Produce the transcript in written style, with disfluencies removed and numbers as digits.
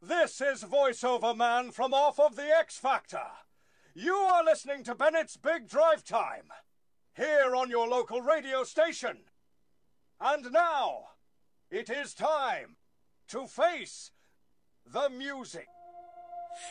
This is VoiceOver Man from off of the X Factor. You are listening to Bennett's Big Drive Time, here on your local radio station. And now, it is time to face the music.